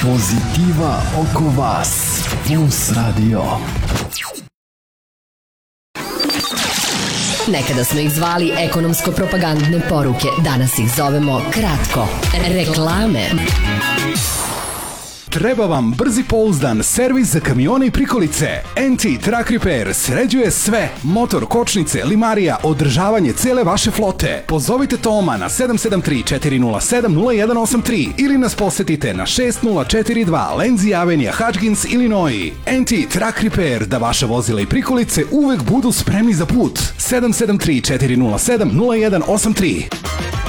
Pozitiva oko vas. Plus Radio. Nekada smo ih zvali ekonomsko-propagandne poruke, danas ih zovemo kratko. Reklame. Treba vam brzi pouzdan servis za kamione i prikolice. NT Truck Repair sređuje sve. Motor, kočnice, limarija, održavanje cele vaše flote. Pozovite Toma na 773-407-0183 ili nas posetite na 6042 Lenzi Avenija, Hutchins, Illinois. NT Truck Repair, da vaša vozila i prikolice uvek budu spremni za put. 773-407-0183